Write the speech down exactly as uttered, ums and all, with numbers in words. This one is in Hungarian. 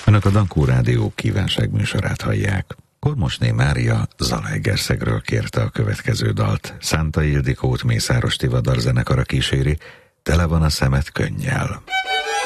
Önök a Dankó Rádió kívánságműsorát hallják. Kormosné Mária Zalaegerszegről kérte a következő dalt. Szánta Ildikót Mészáros Tivadar zenekara kíséri, Tele van a szemed könnyel.